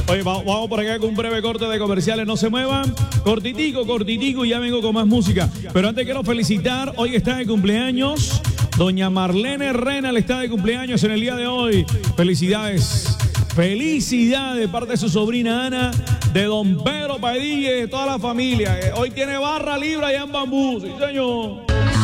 Oye, vamos por acá con un breve corte de comerciales, no se muevan. Cortitico, y ya vengo con más música. Pero antes quiero felicitar, hoy está de cumpleaños doña Marlene Renal, está de cumpleaños en el día de hoy. Felicidades. Felicidades de parte de su sobrina Ana, de don Pedro Padilla y de toda la familia. Hoy tiene barra libre allá en Bambú, sí señor.